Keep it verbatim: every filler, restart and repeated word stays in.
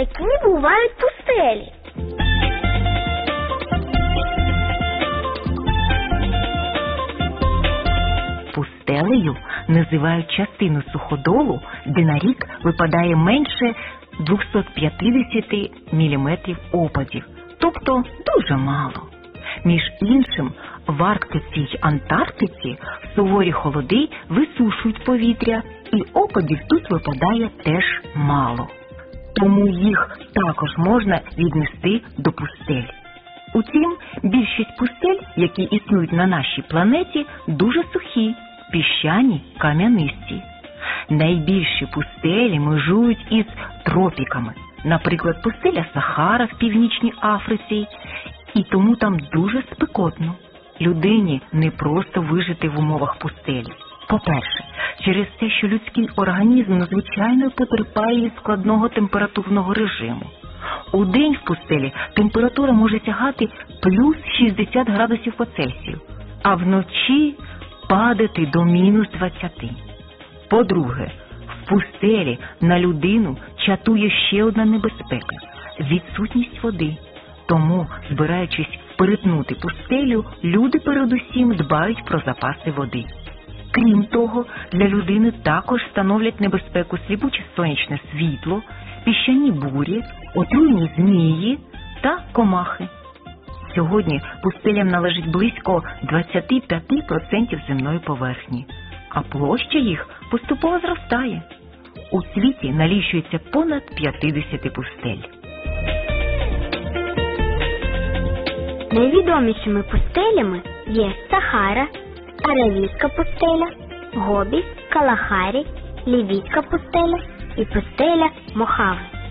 які бувають пустелі? Пустелею називають частину суходолу, де на рік випадає менше двісті п'ятдесят міліметрів опадів, тобто дуже мало. Між іншим, в Арктиці й Антарктиці суворі холоди висушують повітря, і опадів тут випадає теж мало. Тому їх також можна віднести до пустель. Утім, більшість пустель, які існують на нашій планеті, дуже сухі, піщані, кам'янисті. Найбільші пустелі межують із тропіками, наприклад, пустеля Сахара в Північній Африці, і тому там дуже спекотно. Людині не просто вижити в умовах пустелі. По-перше, через те, що людський організм надзвичайно потерпає від складного температурного режиму. У день в пустелі температура може сягати плюс шістдесят градусів по Цельсію, а вночі падати до мінус двадцять. По-друге, в пустелі на людину чатує ще одна небезпека – відсутність води. Тому, збираючись перетнути пустелю, люди передусім дбають про запаси води. Крім того, для людини також становлять небезпеку сліпуче сонячне світло, піщані бурі, отруйні змії та комахи. Сьогодні пустелям належить близько двадцять п'ять відсотків земної поверхні, а площа їх поступово зростає. У світі налічується понад п'ятдесят пустель. Найвідомішими пустелями є Сахара, Аравійська пустеля, Гобі, Калахарі, Лівійська пустеля і пустеля Мохави.